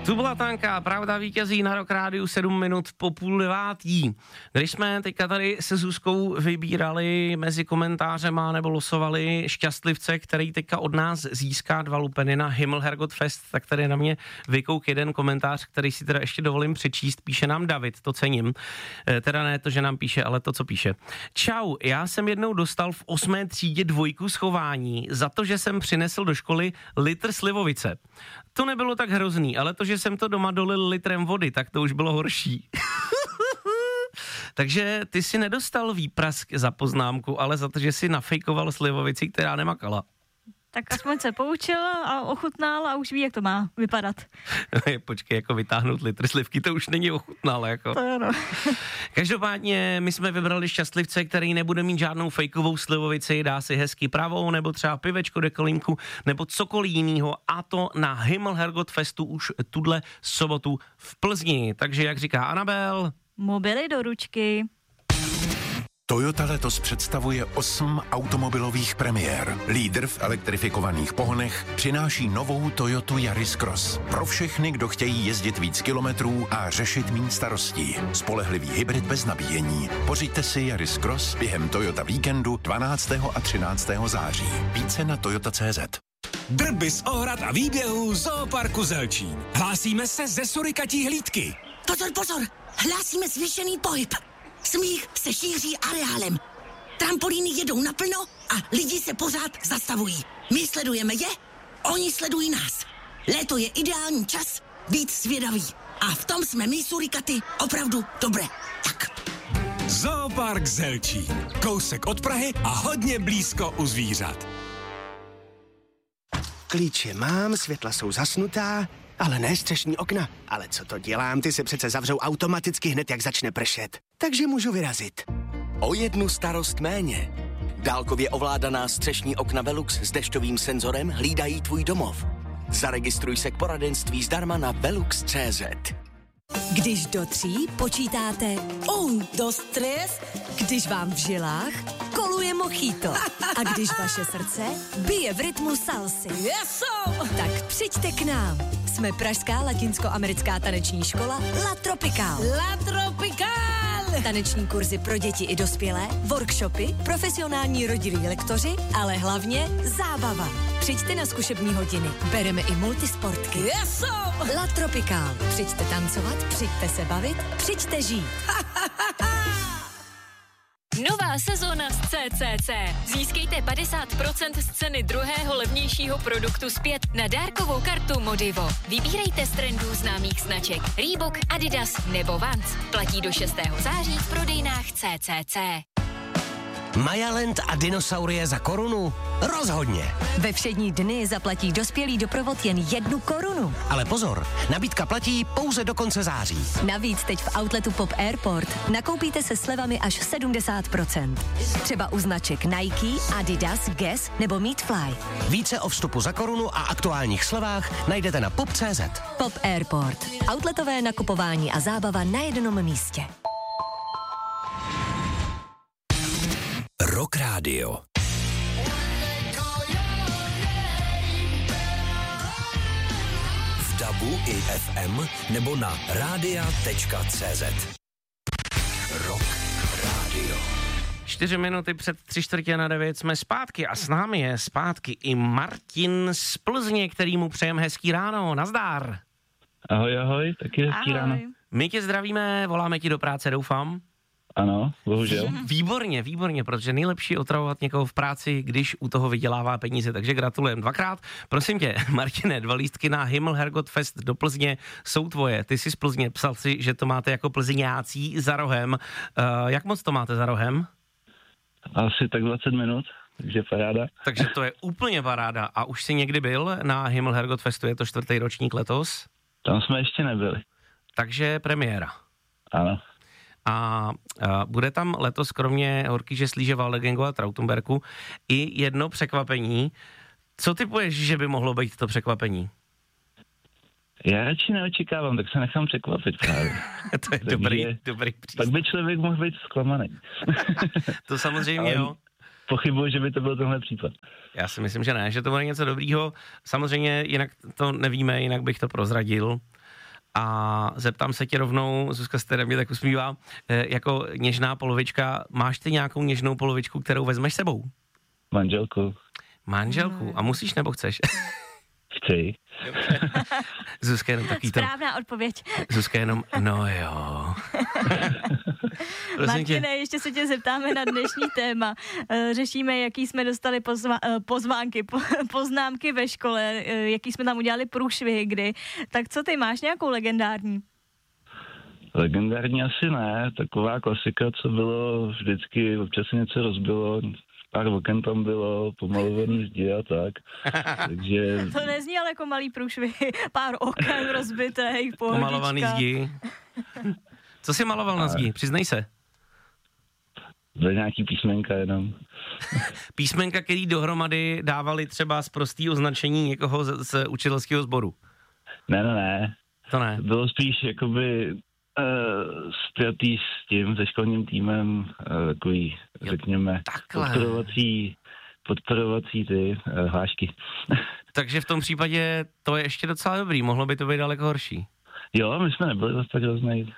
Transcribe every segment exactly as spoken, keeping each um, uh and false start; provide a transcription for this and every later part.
Tu byla Tanka, pravda vítězí na Rock Rádiu sedm minut po půl devátý. Když jsme teďka tady se Zuzkou vybírali mezi komentářema nebo losovali šťastlivce, který teďka od nás získá dva lupeny na Himmelhergot Fest, tak tady na mě vykouk jeden komentář, který si teda ještě dovolím přečíst. Píše nám David, to cením. E, teda ne to, že nám píše, ale to, co píše. Čau, já jsem jednou dostal v osmé třídě dvojku schování za to, že jsem přinesl do školy litr slivovice. To nebylo tak hrozný, ale to, že jsem to doma dolil litrem vody, tak to už bylo horší. Takže ty si nedostal výprask za poznámku, ale za to, že si nafejkoval slivovici, která nemakala. Tak aspoň se poučil a ochutnal a už ví, jak to má vypadat. Počkej, jako vytáhnout litr slivky, to už není ochutnal, jako. To ano. Každopádně my jsme vybrali šťastlivce, který nebude mít žádnou fejkovou slivovici, dá si hezky pravou, nebo třeba pivečko dekolínku, nebo cokoliv jinýho, a to na Himmelhergot Festu už tuhle sobotu v Plzni. Takže jak říká Anabel... Mobily do ručky. Toyota letos představuje osm automobilových premiér. Lídr v elektrifikovaných pohonech přináší novou Toyotu Yaris Cross. Pro všechny, kdo chtějí jezdit víc kilometrů a řešit méně starostí. Spolehlivý hybrid bez nabíjení. Pořiďte si Yaris Cross během Toyota víkendu dvanáctého a třináctého září. Více na toyota tečka cé zet. Drby z ohrad a výběhů Zooparku Zelčín. Hlásíme se ze surikatí hlídky. Pozor, pozor, hlásíme zvýšený pohyb. Smích se šíří areálem. Trampolíny jedou naplno a lidi se pořád zastavují. My sledujeme je, oni sledují nás. Léto je ideální čas být svědavý. A v tom jsme my surikaty opravdu dobré. Tak. Zoopark Zelčín. Kousek od Prahy a hodně blízko u zvířat. Klíče mám, světla jsou zasnutá, ale ne střešní okna. Ale co to dělám, ty se přece zavřou automaticky hned, jak začne pršet. Takže můžu vyrazit. O jednu starost méně. Dálkově ovládaná střešní okna Velux s dešťovým senzorem hlídají tvůj domov. Zaregistruj se k poradenství zdarma na velux tečka cé zet. Když do tří počítáte un, dos, tres, když vám v žilách koluje mojito a když vaše srdce bije v rytmu salsy. Yeso! Tak přijďte k nám. Jsme pražská latinsko-americká taneční škola La Tropical. La Tropical! Taneční kurzy pro děti i dospělé, workshopy, profesionální rodilí lektoři, ale hlavně zábava. Přijďte na zkušební hodiny. Bereme i multisportky. Yeso! La Tropical. Přijďte tancovat, přijďte se bavit, přijďte žít. Nová sezóna z C C C. Získejte padesát procent z ceny druhého levnějšího produktu zpět na dárkovou kartu Modivo. Vybírejte z trendů známých značek Reebok, Adidas nebo Vans. Platí do šestého září v prodejnách C C C. Majaland a dinosaurie za korunu? Rozhodně. Ve všední dny zaplatí dospělý doprovod jen jednu korunu. Ale pozor, nabídka platí pouze do konce září. Navíc teď v outletu Pop Airport nakoupíte se slevami až sedmdesát procent. Třeba u značek Nike, Adidas, Guess nebo Meatfly. Více o vstupu za korunu a aktuálních slevách najdete na pop tečka cé zet. Pop Airport. Outletové nakupování a zábava na jednom místě. Rock Rádio. V dabu i F M nebo na rádia tečka cé zet. Rock Rádio. Čtyři minuty před tři čtvrtě na devět jsme zpátky a s námi je zpátky i Martin z Plzně, který mu přejeme hezký ráno. Nazdar. Ahoj, ahoj, taky hezký ahoj. Ráno. My tě zdravíme, voláme ti do práce, doufám. Ano, bohužel. Výborně, výborně, protože nejlepší otravovat někoho v práci, když u toho vydělává peníze, takže gratulujem dvakrát. Prosím tě, Martine, dva lístky na Himmelhergot Fest do Plzně jsou tvoje. Ty jsi z Plzně, psal si, že to máte jako plzeňácí za rohem. Uh, jak moc to máte za rohem? Asi tak dvacet minut, takže paráda. Takže to je úplně paráda. A už jsi někdy byl na Himmelhergot Festu, je to čtvrtý ročník letos? Tam jsme ještě nebyli. Takže premiéra. Ano. A, a bude tam letos kromě Horkýže, Slíže, Valdegengu a Trautenberku i jedno překvapení. Co typuješ, že by mohlo být to překvapení? Já radši neočekávám, tak se nechám překvapit právě. To je Takže dobrý, dobrý přístup. Tak by člověk mohl být zklamaný. To samozřejmě, jo. Pochybuji, že by to byl tenhle případ. Já si myslím, že ne, že to bude něco dobrýho. Samozřejmě jinak to nevíme, jinak bych to prozradil. A zeptám se tě rovnou, Zuzka se teda mě tak usmívá, jako něžná polovička, máš ty nějakou něžnou polovičku, kterou vezmeš sebou? Manželku. Manželku. A musíš nebo chceš? Chci. Zuzka jenom takový to. Správná odpověď. Zuzka jenom, no jo. Martine, ještě se tě zeptáme na dnešní téma. Řešíme, jaký jsme dostali pozva- pozvánky, po- poznámky ve škole, jaký jsme tam udělali průšvihy kdy. Tak co ty, máš nějakou legendární? Legendární asi ne, taková klasika, co bylo vždycky, občas se něco rozbilo, pár oken tam bylo, pomalovaný zdi a tak, takže... To nezní ale jako malý průšvih, pár oken rozbitých, pohodička. Pomalovaný zdi. Co jsi maloval na zdi, přiznej se. Byly nějaký písmenka jenom. Písmenka, který dohromady dávali třeba z prostého označení někoho z, z učitelského sboru. Ne, ne, ne. To ne. Bylo spíš jakoby uh, spjatý s tím, se školním týmem, uh, takový, jo, řekněme, podporovací, podporovací ty uh, hlášky. Takže v tom případě to je ještě docela dobrý, mohlo by to být daleko horší. Jo, my jsme nebyli zase tak hroznej.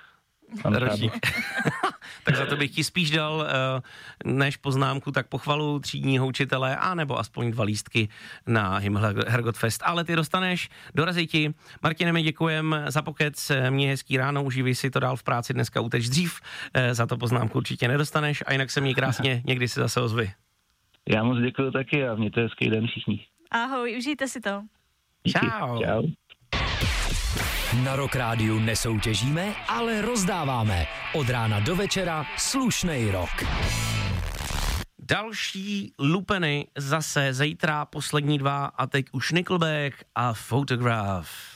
Tak za to bych ti spíš dal uh, než poznámku, tak pochvalu třídního učitele, anebo aspoň dva lístky na Himmel Hergot Fest. Ale ty dostaneš, dorazí ti. Martine, mi děkujem za pokec, mě hezký ráno, užívej si to dál v práci, dneska uteč dřív, uh, za to poznámku určitě nedostaneš a jinak se měj krásně, někdy si zase ozvi. Já moc děkuju taky a mějte hezký den všichni. Ahoj, užijte si to. Čau. Čau. Na Rock Rádiu nesoutěžíme, ale rozdáváme. Od rána do večera slušnej rock. Další lupeny zase zítra, poslední dva a teď už Nickelback a Photograph.